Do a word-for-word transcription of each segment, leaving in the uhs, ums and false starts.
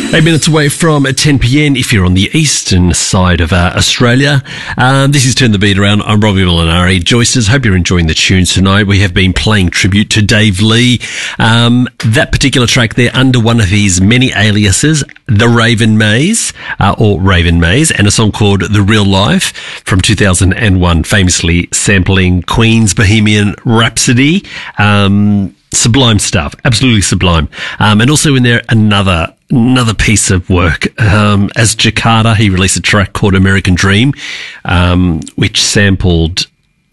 Eight minutes away from ten p.m. if you're on the eastern side of uh, Australia. Um, this is Turn the Beat Around. I'm Robbie Molinari. Joysters, hope you're enjoying the tunes tonight. We have been playing tribute to Dave Lee. Um, that particular track there under one of his many aliases, The Raven Maze, uh, or Raven Maze, and a song called The Real Life from two thousand one, famously sampling Queen's Bohemian Rhapsody. Um, Sublime stuff, absolutely sublime. Um, and also in there, another another piece of work. Um, as Jakarta, he released a track called American Dream, um, which sampled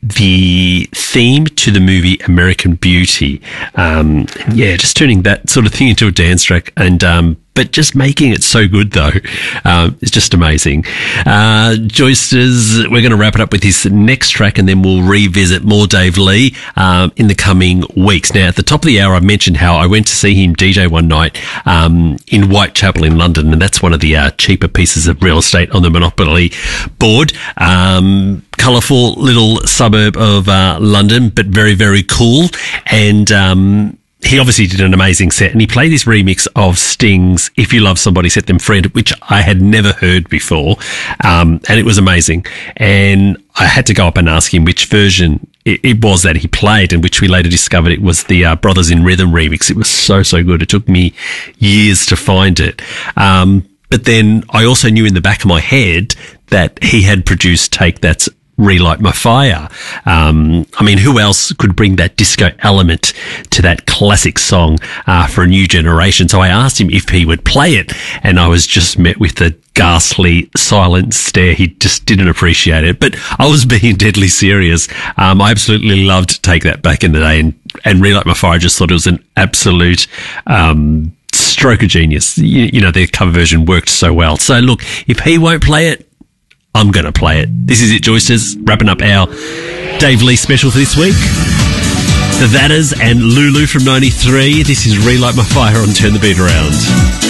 the theme to the movie American Beauty. Um, yeah, just turning that sort of thing into a dance track, and um, but just making it so good though. Um, it's just amazing. Uh, Joysters, we're going to wrap it up with this next track, and then we'll revisit more Dave Lee um, in the coming weeks. Now, at the top of the hour, I mentioned how I went to see him D J one night um, in Whitechapel in London, and that's one of the uh, cheaper pieces of real estate on the Monopoly board. Um, colourful little suburb of uh, London, but very, very cool. And um, he obviously did an amazing set, and he played this remix of Sting's If You Love Somebody, Set Them Free, which I had never heard before, um, and it was amazing. And I had to go up and ask him which version it, it was that he played, and which we later discovered it was the uh, Brothers in Rhythm remix. It was so, so good. It took me years to find it. Um, but then I also knew in the back of my head that he had produced Take That's Relight My Fire. Um, I mean, who else could bring that disco element to that classic song uh, for a new generation? So I asked him if he would play it, and I was just met with a ghastly silent stare. He just didn't appreciate it, but I was being deadly serious. Um, I absolutely loved Take That back in the day, and, and Relight My Fire. I just thought it was an absolute um, stroke of genius. You, you know, their cover version worked so well. So look, if he won't play it, I'm going to play it. This is it, Joysters, wrapping up our Dave Lee special for this week. The Vatters and Lulu from ninety-three. This is Relight My Fire on Turn the Beat Around.